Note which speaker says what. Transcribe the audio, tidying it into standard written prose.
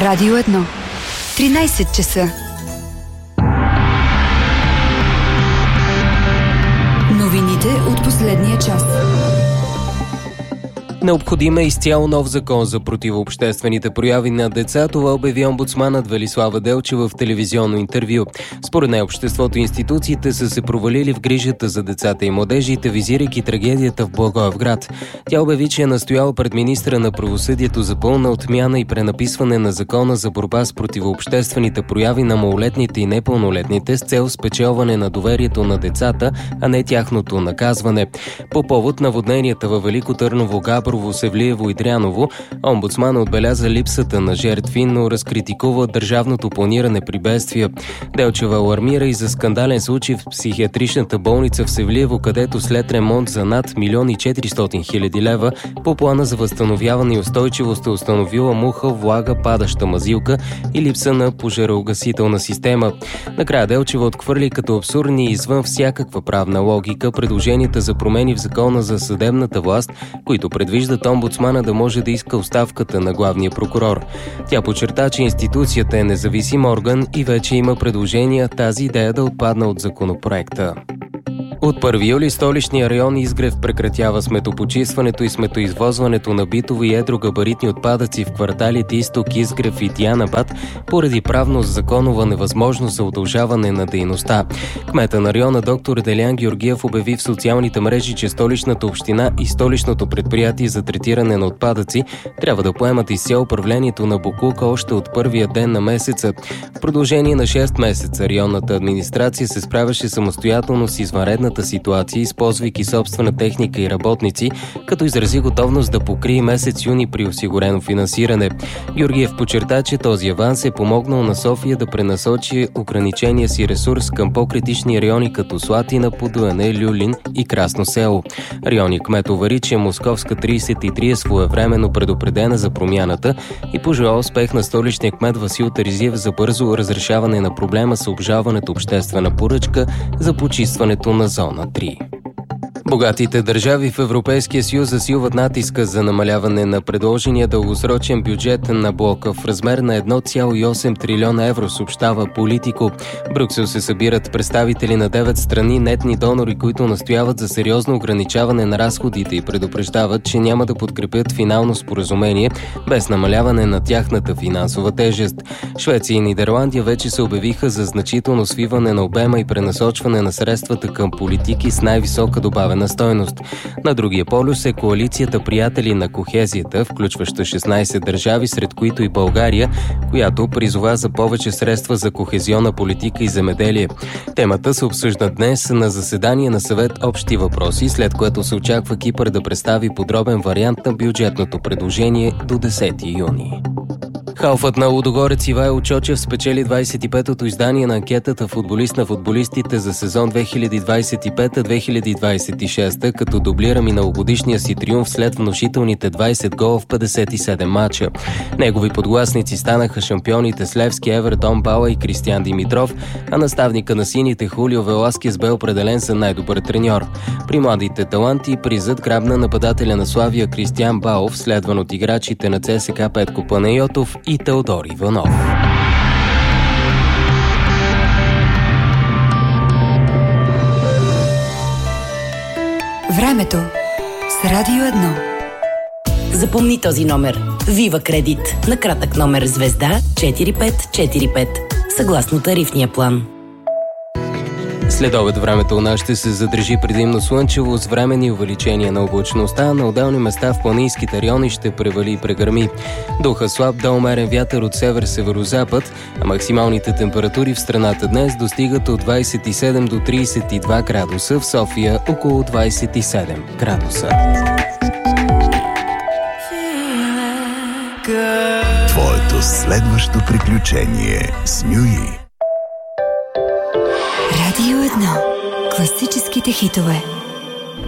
Speaker 1: Радио 1. 13 часа. Новините от последния час.
Speaker 2: Необходим е изцяло нов закон за противообществените прояви на деца. Това обяви омбудсманът Велислава Делчева в телевизионно интервю. Според нея обществото и институциите са се провалили в грижата за децата и младежите, визирайки трагедията в Благоевград. Тя обяви, че е настояла пред министра на правосъдието за пълна отмяна и пренаписване на закона за борба с противообществените прояви на малолетните и непълнолетните с цел спечелване на доверието на децата, а не тяхното наказване. По повод наводненията във Велико Търново, Габрово, Севлиево и Дряново, омбудсмана отбеляза липсата на жертви, но разкритикува държавното планиране при бедствия. Делчева алармира и за скандален случай в психиатричната болница в Севлиево, където след ремонт за над 1 400 000 лева по плана за възстановяване и устойчивост е установила муха, влага, падаща мазилка и липса на пожароугасителна система. Накрая Делчева отхвърли като абсурдни и извън всякаква правна логика предложенията за промени в закона за съдебната власт, които предвиждат омбудсмана да може да иска оставката на главния прокурор. Тя подчерта, че институцията е независим орган и вече има предложения тази идея да отпадне от законопроекта. От 1 юли столичния район Изгрев прекратява сметопочистването и сметоизвозването на битови и едрогабаритни отпадъци в кварталите Изток, Изгрев и Дианабад поради правно-законова невъзможност за удължаване на дейността. Кмета на района доктор Делян Георгиев обяви в социалните мрежи, че столичната община и столичното предприятие за третиране на отпадъци трябва да поемат изцяло управлението на боклука още от първия ден на месеца. В продължение на 6 месеца районната администрация се справяше самостоятелно с извънредната ситуация, използвайки собствена техника и работници, като изрази готовност да покрие месец юни при осигурено финансиране. Георгиев подчерта, че този аванс е помогнал на София да пренасочи ограничения си ресурс към по-критични райони като Слатина, Подуяне, Люлин и Красно село. Районният кмет увери, че Московска 33 е своевременно предупредена за промяната и пожела успех на столичния кмет Васил Терезиев за бързо разрешаване на проблема с обжалването обществена поръчка за почистването на зона 3. Богатите държави в Европейския съюз засилват натиска за намаляване на предложения дългосрочен бюджет на блока в размер на 1,8 трилиона евро, съобщава Политико. В Брюксел се събират представители на 9 страни нетни донори, които настояват за сериозно ограничаване на разходите и предупреждават, че няма да подкрепят финално споразумение без намаляване на тяхната финансова тежест. Швеция и Нидерландия вече се обявиха за значително свиване на обема и пренасочване на средствата към политики с най-висока добавена стойност. На другия полюс е коалицията Приятели на кохезията, включваща 16 държави, сред които и България, която призова за повече средства за кохезионна политика и земеделие. Темата се обсъжда днес на заседание на съвет Общи въпроси, след което се очаква Кипър да представи подробен вариант на бюджетното предложение до 10 юни. Халфът на Лудогорец Ивайло Чочев спечели 25-то издание на анкетата «Футболист на футболистите» за сезон 2025-2026, като дублира миналогодишния си триумф след внушителните 20 гола в 57 мача. Негови подгласници станаха шампионите с Левски, Евертон, Бала и Кристиан Димитров, а наставника на сините Хулио Веласкес бе определен за най-добър треньор. При младите таланти призът грабна нападателя на Славия Кристиан Баов, следван от играчите на ЦСКА Петко Панайотов и Теодор Иванов.
Speaker 1: Времето с Радио 1.
Speaker 3: Запомни този номер. Вива Кредит. На кратък номер звезда 4545. Съгласно тарифния план.
Speaker 2: След обед времето у нас ще се задържи предимно слънчево с временни увеличения на облачността, на отделни места в планинските райони ще превали и прегърми. Духа слаб до умерен вятър от север-северозапад, а максималните температури в страната днес достигат от 27 до 32 градуса, в София около 27 градуса.
Speaker 4: Твоето следващо приключение с Нюи.
Speaker 1: Радио 1. Класическите хитове.